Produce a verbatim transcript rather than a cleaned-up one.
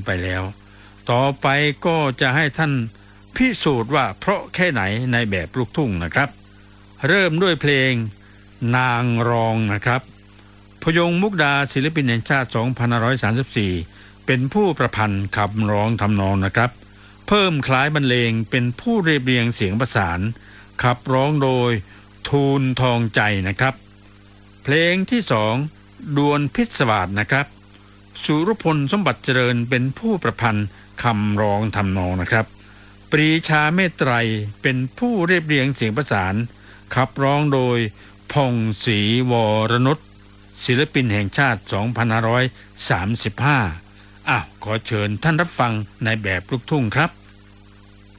ไปแล้วต่อไปก็จะให้ท่านพิสูจน์ว่าเพราะแค่ไหนในแบบลูกทุ่งนะครับเริ่มด้วยเพลงนางรองนะครับพยงค์มุกดาศิลปินแห่งชาติสองพันห้าร้อยสามสิบสี่เป็นผู้ประพันธ์คำร้องทำนองนะครับเพิ่มคล้ายบรรเลงเป็นผู้เรียบเรียงเสียงประสานขับร้องโดยทูลทองใจนะครับเพลงที่สองดวลพิศวาสนะครับสุรพลสมบัติเจริญเป็นผู้ประพันธ์คำร้องทำนองนะครับปรีชาเมตไตรเป็นผู้เรียบเรียงเสียงประสานขับร้องโดยพงศ์ศรีวรนุชศิลปินแห่งชาติสองพันห้าร้อยสามสิบห้าอ้าวขอเชิญท่านรับฟังในแบบลูกทุ่งครับ